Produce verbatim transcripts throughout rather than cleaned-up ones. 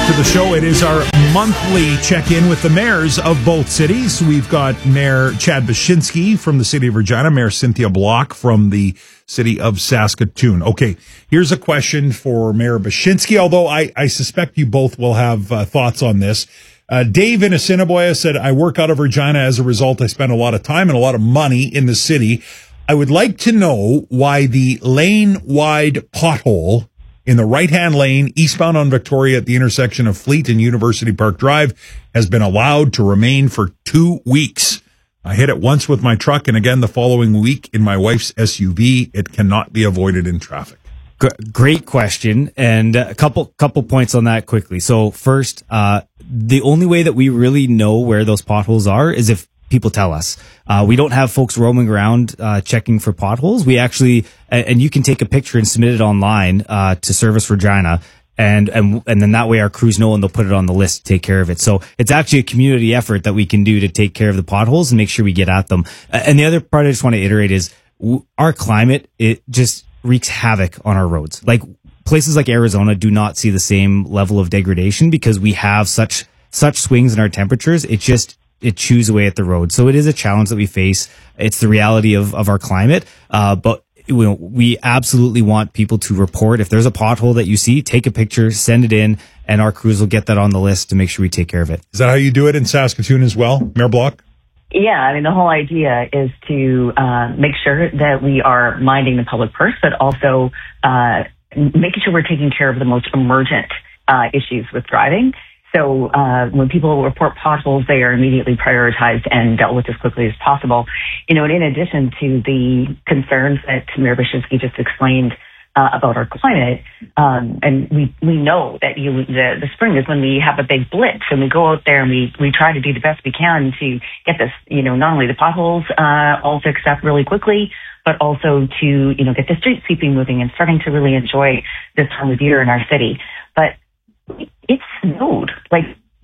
to the show. It is our monthly check-in with the mayors of both cities. We've got Mayor Chad Baczynski from the city of Regina, Mayor Cynthia Block from the city of Saskatoon. Okay, here's a question for Mayor Baczynski, although I, I suspect you both will have uh, thoughts on this. Uh, Dave in Assiniboia said, I work out of Regina. As a result, I spend a lot of time and a lot of money in the city. I would like to know why the lane-wide pothole in the right-hand lane, eastbound on Victoria at the intersection of Fleet and University Park Drive, has been allowed to remain for two weeks. I hit it once with my truck and again the following week in my wife's S U V. It cannot be avoided in traffic. Great question, and a couple couple points on that quickly. So first, uh, the only way that we really know where those potholes are is if people tell us. Uh, we don't have folks roaming around uh, checking for potholes. We actually, and you can take a picture and submit it online uh, to Service Regina, and and and then that way our crews know and they'll put it on the list to take care of it. So it's actually a community effort that we can do to take care of the potholes and make sure we get at them. And the other part I just want to iterate is our climate, it just wreaks havoc on our roads. Like places like Arizona do not see the same level of degradation because we have such such swings in our temperatures. It just it chews away at the road. So it is a challenge that we face. It's the reality of, of our climate. Uh, but you know, we absolutely want people to report. If there's a pothole that you see, take a picture, send it in, and our crews will get that on the list to make sure we take care of it. Is that how you do it in Saskatoon as well, Mayor Block? Yeah, I mean, the whole idea is to uh, make sure that we are minding the public purse, but also uh, making sure we're taking care of the most emergent uh, issues with driving. So uh, when people report potholes, they are immediately prioritized and dealt with as quickly as possible. You know, and in addition to the concerns that Mayor Baczynski just explained uh, about our climate, um, and we, we know that you, the, the spring is when we have a big blitz, and we go out there and we, we try to do the best we can to get this, you know, not only the potholes uh, all fixed up really quickly, but also to, you know, get the street sweeping moving and starting to really enjoy this time of year in our city. But it snowed like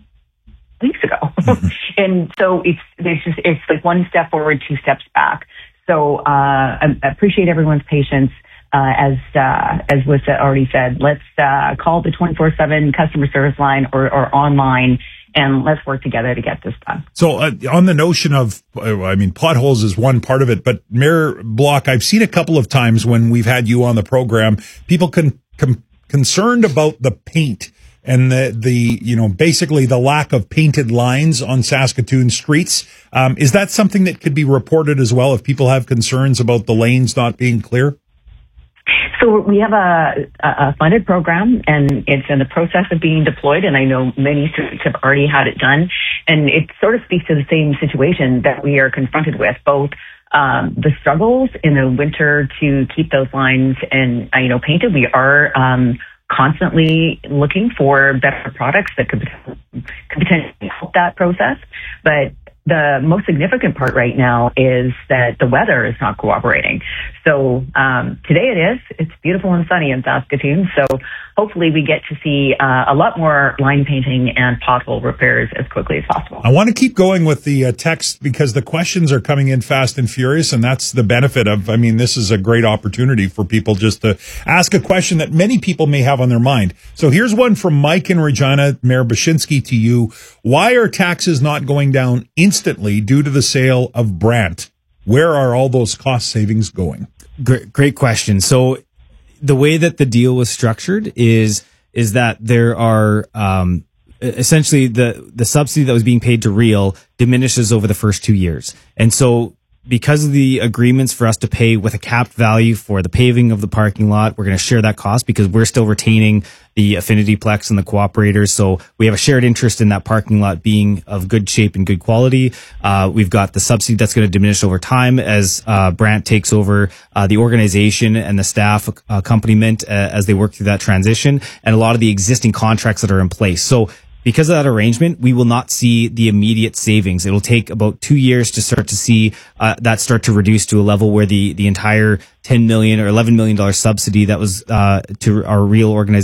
weeks ago. Mm-hmm. And so it's, it's just, it's like one step forward, two steps back. So, uh, I appreciate everyone's patience. Uh, as, uh, as was already said, let's, uh, call the twenty-four seven customer service line or, or online, and let's work together to get this done. So, uh, on the notion of, uh, I mean, potholes is one part of it, but Mayor Block, I've seen a couple of times when we've had you on the program, people can, com- concerned about the paint and the, the, you know, basically the lack of painted lines on Saskatoon streets. Um, is that something that could be reported as well if people have concerns about the lanes not being clear? So we have a, a funded program, and it's in the process of being deployed, and I know many streets have already had it done. And it sort of speaks to the same situation that we are confronted with, both um, the struggles in the winter to keep those lines and, uh, you know, painted. We are um constantly looking for better products that could, could potentially help that process. But the most significant part right now is that the weather is not cooperating. So um, today it is. It's beautiful and sunny in Saskatoon. So hopefully we get to see uh, a lot more line painting and pothole repairs as quickly as possible. I want to keep going with the uh, text because the questions are coming in fast and furious, and that's the benefit of, I mean, this is a great opportunity for people just to ask a question that many people may have on their mind. So here's one from Mike in Regina, Mayor Baczynski, to you. Why are taxes not going down instantly due to the sale of Brandt? Where are all those cost savings going? Great, great question. So the way that the deal was structured is is that there are um, essentially the the subsidy that was being paid to Real diminishes over the first two years, and so because of the agreements for us to pay with a capped value for the paving of the parking lot, we're going to share that cost because we're still retaining the Affinity Plex and the cooperators. So we have a shared interest in that parking lot being of good shape and good quality. Uh, we've got the subsidy that's going to diminish over time as uh, Brandt takes over uh, the organization and the staff accompaniment uh, as they work through that transition, and a lot of the existing contracts that are in place. So because of that arrangement, we will not see the immediate savings. It'll take about two years to start to see uh, that start to reduce to a level where the, the entire ten million dollars or eleven million dollars subsidy that was uh, to our Real organization